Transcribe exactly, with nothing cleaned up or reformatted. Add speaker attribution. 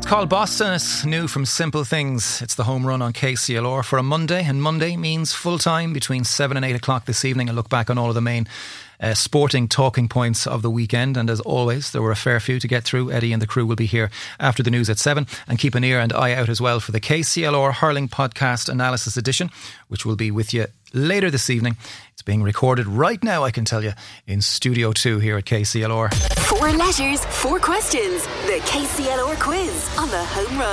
Speaker 1: called Boston. It's new from Simple Things. It's the home run on K C L R for a Monday, and Monday means full time between seven and eight o'clock this evening. I'll look back on all of the main uh, sporting talking points of the weekend, and as always there were a fair few to get through. Eddie and the crew will be here after the news at seven, and keep an ear and eye out as well for the K C L R Hurling Podcast Analysis Edition, which will be with you later this evening. It's being recorded right now, I can tell you, in Studio two here at K C L R.
Speaker 2: Four letters, four questions. The K C L R quiz on the home run.